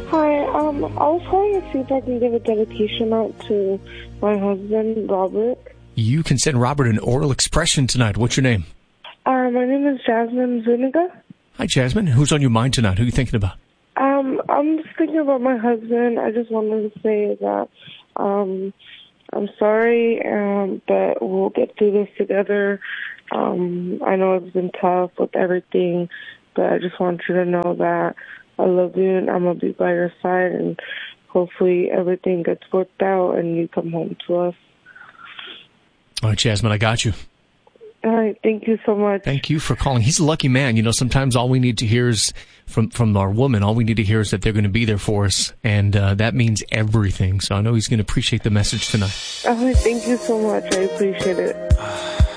Hi, I was calling to see if I can give a dedication out to my husband, Robert. You can send Robert an oral expression tonight. What's your name? My name is Jasmine Zuniga. Hi, Jasmine. Who's on your mind tonight? Who are you thinking about? I'm just thinking about my husband. I just wanted to say that I'm sorry, but we'll get through this together. I know it's been tough with everything, but I just want you to know that I love you and I'm going to be by your side, and hopefully everything gets worked out and you come home to us. All right, Jasmine, I got you. All right, thank you so much. Thank you for calling. He's a lucky man. You know, sometimes all we need to hear is from our woman, all we need to hear is that they're going to be there for us, and that means everything. So I know he's going to appreciate the message tonight. All right, thank you so much. I appreciate it.